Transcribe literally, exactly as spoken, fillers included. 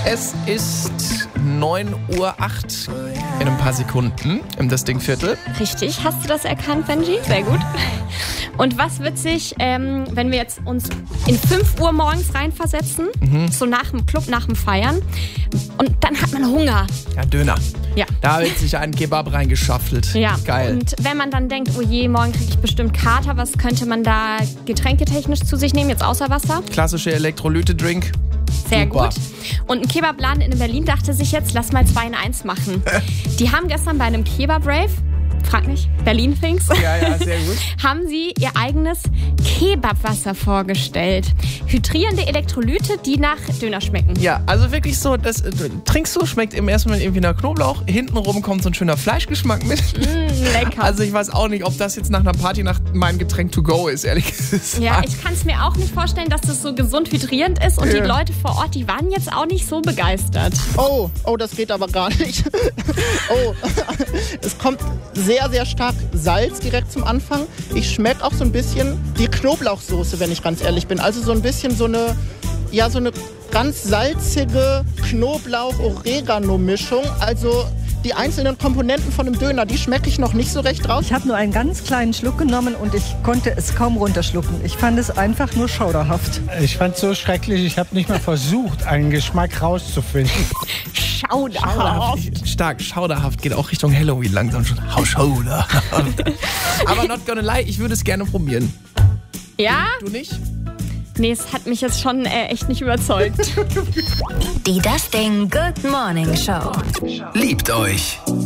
Es ist neun Uhr acht in ein paar Sekunden im Das Ding-Viertel. Richtig, hast du das erkannt, Benji? Sehr gut. Und was wird sich, ähm, wenn wir jetzt uns in fünf Uhr morgens reinversetzen, mhm. so nach dem Club, nach dem Feiern, und dann hat man Hunger. Ja, Döner. Ja. Da wird sich ein Kebab reingeschaffelt. Ja. Geil. Und wenn man dann denkt, oh je, morgen kriege ich bestimmt Kater, was könnte man da getränketechnisch zu sich nehmen, jetzt außer Wasser? Klassische Elektrolyte-Drink. Sehr Super. gut. Und ein Kebabladen in Berlin dachte sich jetzt, lass mal zwei in eins machen. Die haben gestern bei einem Kebab-Rave, frag mich, Berlin Things, ja, ja, sehr gut. haben sie ihr eigenes Kebabwasser vorgestellt. Hydrierende Elektrolyte, die nach Döner schmecken. Ja, also wirklich so, das äh, trinkst du, schmeckt im ersten Moment irgendwie nach Knoblauch, hintenrum kommt so ein schöner Fleischgeschmack mit. Mm, lecker. Also ich weiß auch nicht, ob das jetzt nach einer Party nach meinem Getränk to go ist, ehrlich gesagt. Ja, ich kann es mir auch nicht vorstellen, dass das so gesund hydrierend ist und ja. die Leute vor Ort, die waren jetzt auch nicht so begeistert. Oh, oh, das geht aber gar nicht. Oh, es kommt sehr, sehr stark Salz direkt zum Anfang. Ich schmecke auch so ein bisschen die Knoblauchsoße, wenn ich ganz ehrlich bin. Also so ein bisschen so eine, ja, so eine ganz salzige Knoblauch-Oregano-Mischung. Also die einzelnen Komponenten von einem Döner, die schmecke ich noch nicht so recht raus. Ich habe nur einen ganz kleinen Schluck genommen und ich konnte es kaum runterschlucken. Ich fand es einfach nur schauderhaft. Ich fand es so schrecklich, ich habe nicht mal versucht, einen Geschmack rauszufinden. Schauderhaft. Schauderhaft. Stark, schauderhaft geht auch Richtung Halloween langsam schon. Hau schauderhaft. Aber not gonna lie, ich würde es gerne probieren. Ja? Du nicht? Nee, es hat mich jetzt schon äh, echt nicht überzeugt. Die Das Ding Good Morning Show. Liebt euch.